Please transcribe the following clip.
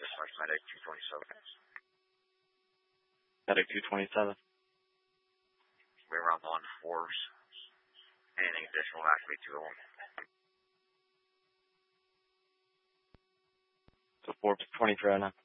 Dispatch Medic 227. Medic 227. We're around on force. Anything additional, activate 201. So 423 right now.